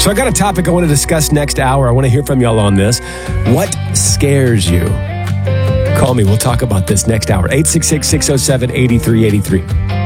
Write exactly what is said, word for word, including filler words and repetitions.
So I got a topic I want to discuss next hour. I want to hear from y'all on this. What scares you? Call me. We'll talk about this next hour. eight six six, six oh seven, eight three eight three.